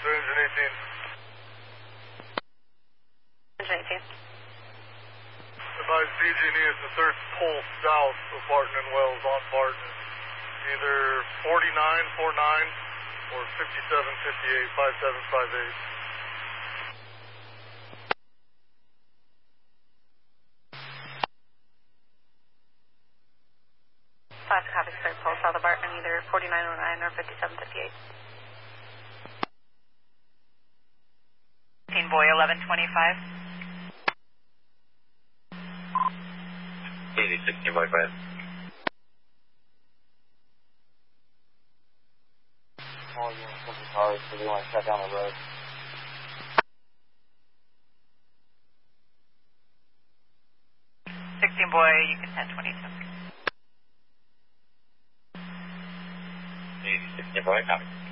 Engine 18. Engine 18. Advise PG&E is to search pull south of Barton and Wells on Barton. Either 4949 or 5758, 5758. 5 copies, clear pull south of Barton, either 4909 or 5758. Boy 1125. 16 boy 5. All units from the cars, so they want to shut down the road. 16 boy, you can 1022. 16 boy, copy.